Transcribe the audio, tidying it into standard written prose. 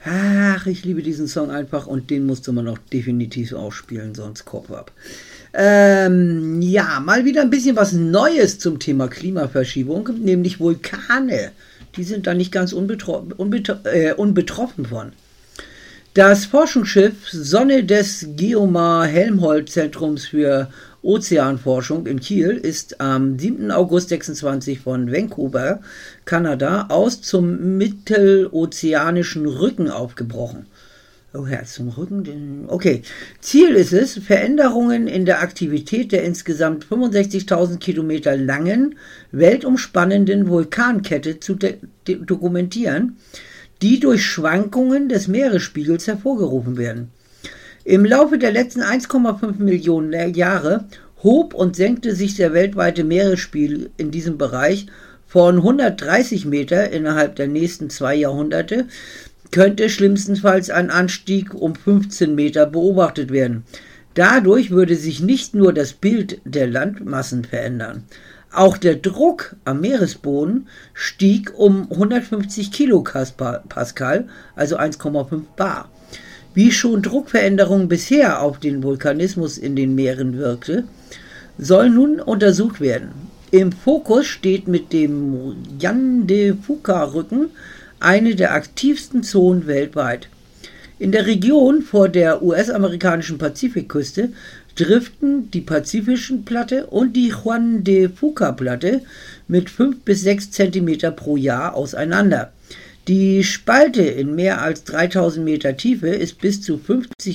Ach, ich liebe diesen Song einfach und den musste man auch definitiv ausspielen, sonst Kopf ab. Ja, mal wieder ein bisschen was Neues zum Thema Klimaverschiebung, nämlich Vulkane. Die sind da nicht ganz unbetroffen von. Das Forschungsschiff Sonne des Geomar-Helmholtz-Zentrums für Ozeanforschung in Kiel ist am 7. August 26 von Vancouver, Kanada, aus zum mittelozeanischen Rücken aufgebrochen. Oh ja, zum Rücken. Okay. Ziel ist es, Veränderungen in der Aktivität der insgesamt 65.000 Kilometer langen, weltumspannenden Vulkankette zu dokumentieren, die durch Schwankungen des Meeresspiegels hervorgerufen werden. Im Laufe der letzten 1,5 Millionen Jahre hob und senkte sich der weltweite Meeresspiegel in diesem Bereich von 130 Meter innerhalb der nächsten 2 Jahrhunderte, könnte schlimmstenfalls ein Anstieg um 15 Meter beobachtet werden. Dadurch würde sich nicht nur das Bild der Landmassen verändern. Auch der Druck am Meeresboden stieg um 150 Kilopascal, also 1,5 Bar. Wie schon Druckveränderungen bisher auf den Vulkanismus in den Meeren wirkte, soll nun untersucht werden. Im Fokus steht mit dem Juan de Fuca-Rücken eine der aktivsten Zonen weltweit. In der Region vor der US-amerikanischen Pazifikküste driften die Pazifische Platte und die Juan de Fuca-Platte mit 5 bis 6 cm pro Jahr auseinander. Die Spalte in mehr als 3000 Meter Tiefe ist bis zu 50